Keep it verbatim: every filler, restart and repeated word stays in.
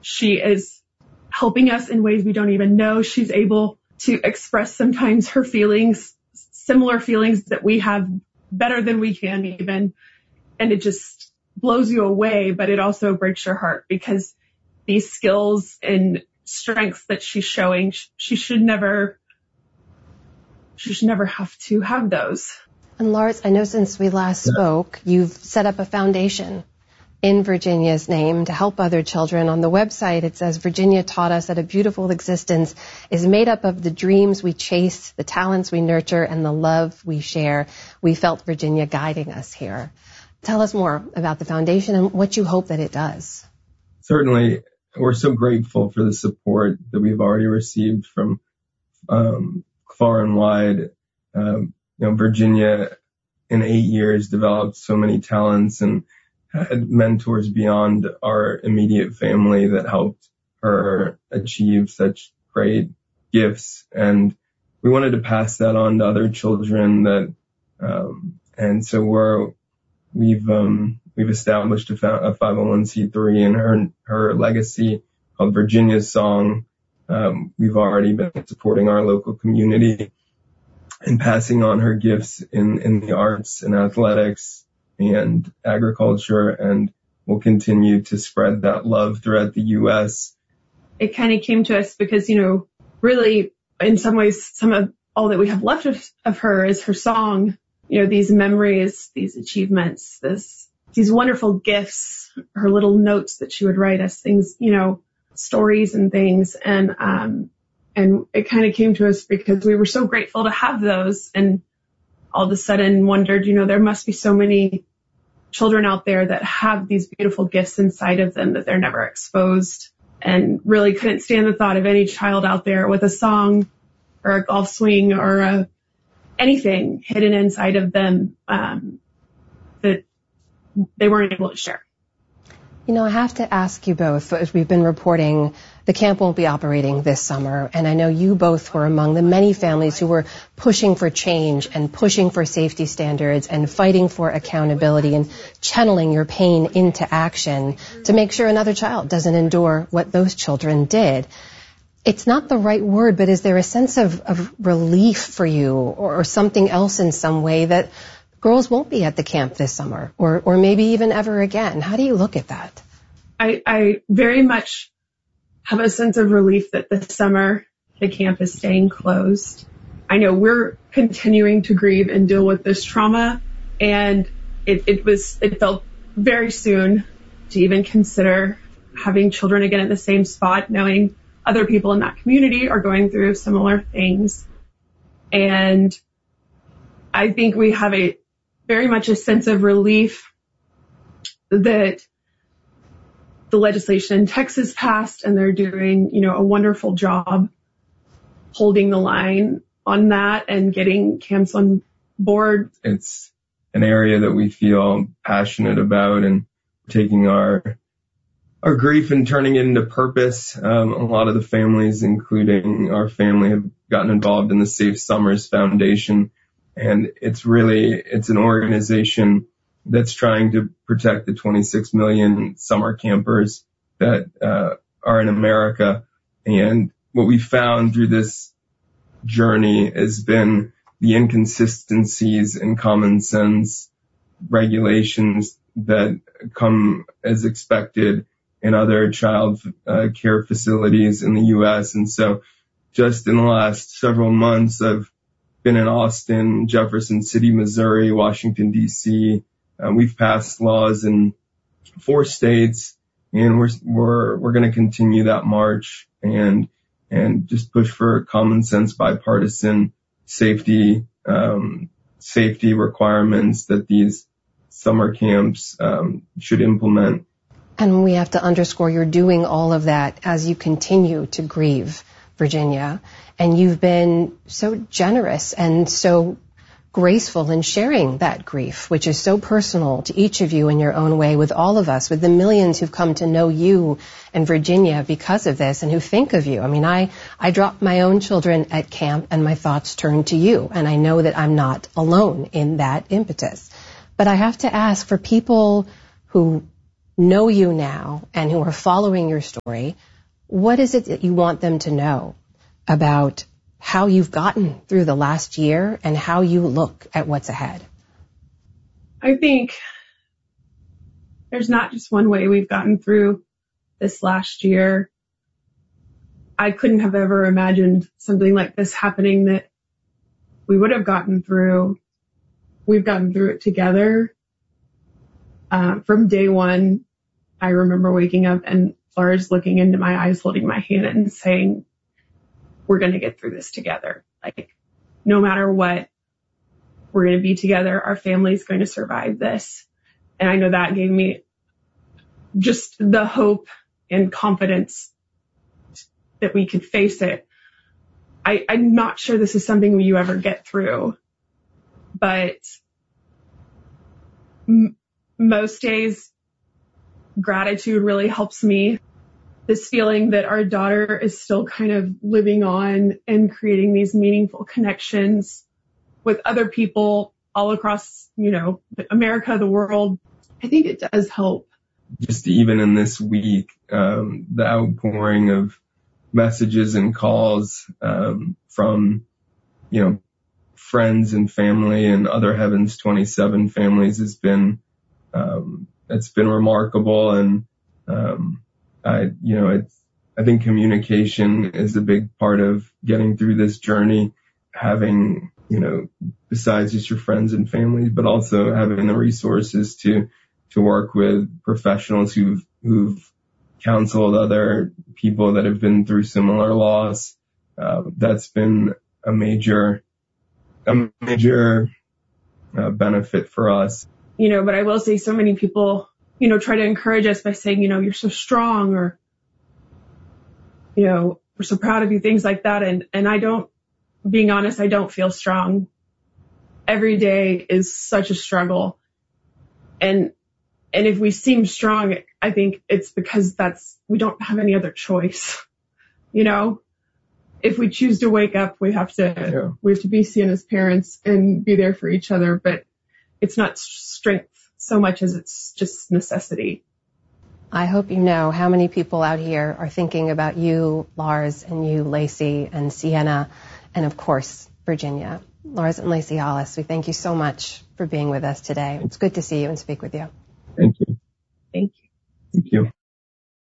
She is helping us in ways we don't even know. She's able to express sometimes her feelings, similar feelings that we have better than we can even. And it just blows you away, but it also breaks your heart because these skills and strengths that she's showing, she should never, she should never have to have those. And Lars, I know since we last spoke, you've set up a foundation in Virginia's name to help other children. On the website, it says, Virginia taught us that a beautiful existence is made up of the dreams we chase, the talents we nurture, and the love we share. We felt Virginia guiding us here. Tell us more about the foundation and what you hope that it does. Certainly, we're so grateful for the support that we've already received from um, far and wide. Um, you know, Virginia, in eight years, developed so many talents and had mentors beyond our immediate family that helped her achieve such great gifts. And we wanted to pass that on to other children that, um, and so we're, we've, um, we've established a, a five oh one c three, and her, her legacy called Virginia's Song. Um, we've already been supporting our local community and passing on her gifts in, in the arts and athletics and agriculture, and we'll continue to spread that love throughout the U S. It kind of came to us because, you know, really, in some ways, some of all that we have left of, of her is her song, you know, these memories, these achievements, this, these wonderful gifts, her little notes that she would write us, things, you know, stories and things. And, um, and it kind of came to us because we were so grateful to have those, and all of a sudden wondered, you know, there must be so many children out there that have these beautiful gifts inside of them that they're never exposed, and really couldn't stand the thought of any child out there with a song or a golf swing or a, anything hidden inside of them um, that they weren't able to share. You know, I have to ask you both, as we've been reporting, the camp won't be operating this summer, and I know you both were among the many families who were pushing for change and pushing for safety standards and fighting for accountability and channeling your pain into action to make sure another child doesn't endure what those children did. It's not the right word, but is there a sense of, of relief for you, or, or something else in some way that girls won't be at the camp this summer, or, or maybe even ever again? How do you look at that? I, I very much have a sense of relief that this summer the camp is staying closed. I know we're continuing to grieve and deal with this trauma, and it, it was, it felt very soon to even consider having children again at the same spot, knowing other people in that community are going through similar things. And I think we have a very much a sense of relief that the legislation in Texas passed, and they're doing, you know, a wonderful job holding the line on that and getting camps on board. It's an area that we feel passionate about, and taking our our grief and turning it into purpose. Um, a lot of the families, including our family, have gotten involved in the Safe Summers Foundation. And it's really, it's an organization that's trying to protect the twenty-six million summer campers that uh, are in America. And what we found through this journey has been the inconsistencies in common sense regulations that come as expected in other child uh, care facilities in the U S. And so just in the last several months, I've been in Austin, Jefferson City, Missouri, Washington, D C. Uh, we've passed laws in four states, and we're we're we're going to continue that march and and just push for common sense, bipartisan safety um, safety requirements that these summer camps um, should implement. And we have to underscore you're doing all of that as you continue to grieve, Virginia. And you've been so generous and so graceful in sharing that grief, which is so personal to each of you in your own way, with all of us, with the millions who've come to know you and Virginia because of this and who think of you. I mean, I, I dropped my own children at camp and my thoughts turned to you. And I know that I'm not alone in that impetus. But I have to ask, for people who know you now and who are following your story, what is it that you want them to know about how you've gotten through the last year and how you look at what's ahead? I think there's not just one way we've gotten through this last year. I couldn't have ever imagined something like this happening that we would have gotten through. We've gotten through it together. Uh, from day one, I remember waking up and Lars looking into my eyes, holding my hand and saying, we're going to get through this together. Like, no matter what, we're going to be together. Our family's going to survive this. And I know that gave me just the hope and confidence that we could face it. I, I'm not sure this is something you ever get through, but m- most days gratitude really helps me. This feeling that our daughter is still kind of living on and creating these meaningful connections with other people all across, you know, America, the world. I think it does help. Just even in this week, um, the outpouring of messages and calls um, from, you know, friends and family and other Heavens twenty-seven families has been, um, it's been remarkable. And, um, I, you know, it's, I think communication is a big part of getting through this journey, having, you know, besides just your friends and family, but also having the resources to, to work with professionals who've, who've counseled other people that have been through similar loss. Uh, that's been a major, a major uh, benefit for us. You know, but I will say so many people, you know, try to encourage us by saying, you know, you're so strong, or, you know, we're so proud of you, things like that. And, and I don't, being honest, I don't feel strong. Every day is such a struggle. And, and if we seem strong, I think it's because that's, we don't have any other choice. You know, if we choose to wake up, we have to, Yeah. we have to be seen as parents and be there for each other. But it's not strength so much as it's just necessity. I hope you know how many people out here are thinking about you, Lars, and you, Lacey, and Sienna, and of course, Virginia. Lars and Lacey Hollis, we thank you so much for being with us today. It's good to see you and speak with you. Thank you. Thank you. Thank you.